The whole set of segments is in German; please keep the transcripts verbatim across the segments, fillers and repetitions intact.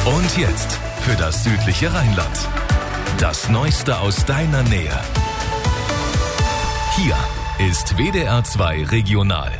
Und jetzt für das südliche Rheinland. Das Neueste aus deiner Nähe. Hier ist W D R zwei Regional.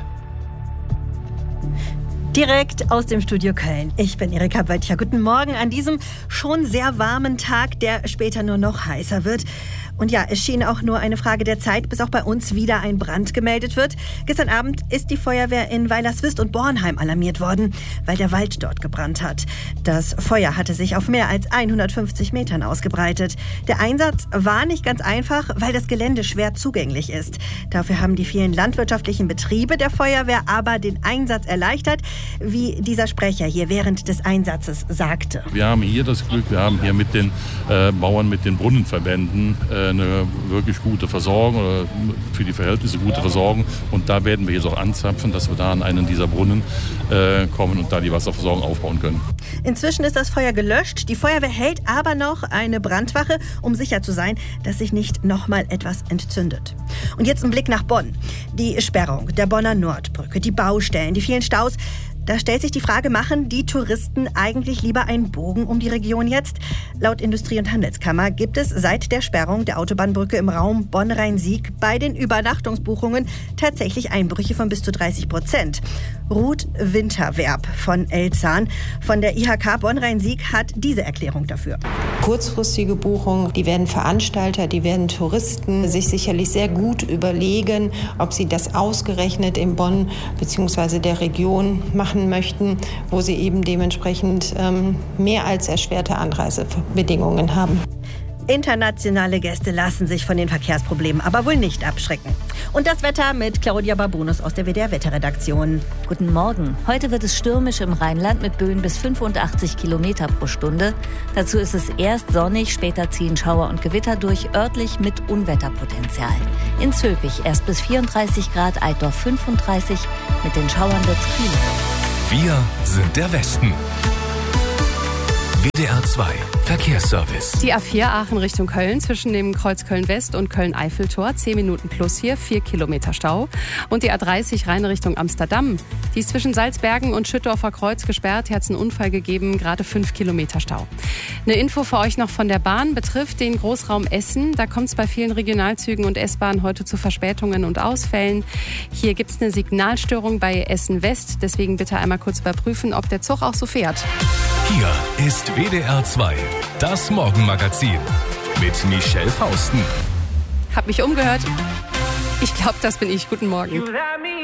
Direkt aus dem Studio Köln. Ich bin Erika Böttcher. Guten Morgen an diesem schon sehr warmen Tag, der später nur noch heißer wird. Und ja, es schien auch nur eine Frage der Zeit, bis auch bei uns wieder ein Brand gemeldet wird. Gestern Abend ist die Feuerwehr in Weilerswist und Bornheim alarmiert worden, weil der Wald dort gebrannt hat. Das Feuer hatte sich auf mehr als hundertfünfzig Metern ausgebreitet. Der Einsatz war nicht ganz einfach, weil das Gelände schwer zugänglich ist. Dafür haben die vielen landwirtschaftlichen Betriebe der Feuerwehr aber den Einsatz erleichtert, wie dieser Sprecher hier während des Einsatzes sagte. Wir haben hier das Glück, wir haben hier mit den äh, Bauern, mit den Brunnenverbänden äh, eine wirklich gute Versorgung, oder für die Verhältnisse gute Versorgung. Und da werden wir jetzt auch anzapfen, dass wir da an einen dieser Brunnen äh, kommen und da die Wasserversorgung aufbauen können. Inzwischen ist das Feuer gelöscht. Die Feuerwehr hält aber noch eine Brandwache, um sicher zu sein, dass sich nicht noch mal etwas entzündet. Und jetzt ein Blick nach Bonn. Die Sperrung der Bonner Nordbrücke, die Baustellen, die vielen Staus. Da stellt sich die Frage, machen die Touristen eigentlich lieber einen Bogen um die Region jetzt? Laut Industrie- und Handelskammer gibt es seit der Sperrung der Autobahnbrücke im Raum Bonn-Rhein-Sieg bei den Übernachtungsbuchungen tatsächlich Einbrüche von bis zu dreißig Prozent. Ruth Winterwerb von Elzahn von der I H K Bonn-Rhein-Sieg hat diese Erklärung dafür. Kurzfristige Buchungen, die werden Veranstalter, die werden Touristen sich sicherlich sehr gut überlegen, ob sie das ausgerechnet in Bonn bzw. der Region machen möchten, wo sie eben dementsprechend ähm, mehr als erschwerte Anreisebedingungen haben. Internationale Gäste lassen sich von den Verkehrsproblemen aber wohl nicht abschrecken. Und das Wetter mit Claudia Babunus aus der W D R Wetterredaktion. Guten Morgen. Heute wird es stürmisch im Rheinland mit Böen bis fünfundachtzig Kilometer pro Stunde. Dazu ist es erst sonnig, später ziehen Schauer und Gewitter durch, örtlich mit Unwetterpotenzial. In Zülpich erst bis vierunddreißig Grad, Altdorf fünfunddreißig. Mit den Schauern wird's kühler. Wir sind der Westen. W D R zwei Verkehrsservice. Die A vier Aachen Richtung Köln zwischen dem Kreuz Köln-West und Köln-Eiffeltor. zehn Minuten plus hier, vier Kilometer Stau. Und die A dreißig Rhein Richtung Amsterdam. Die ist zwischen Salzbergen und Schüttorfer Kreuz gesperrt. Hier hat es einen Unfall gegeben, gerade fünf Kilometer Stau. Eine Info für euch noch von der Bahn betrifft den Großraum Essen. Da kommt es bei vielen Regionalzügen und S-Bahnen heute zu Verspätungen und Ausfällen. Hier gibt es eine Signalstörung bei Essen West. Deswegen bitte einmal kurz überprüfen, ob der Zug auch so fährt. Hier ist W D R zwei, das Morgenmagazin mit Michelle Fausten. Hab mich umgehört. Ich glaube, das bin ich. Guten Morgen.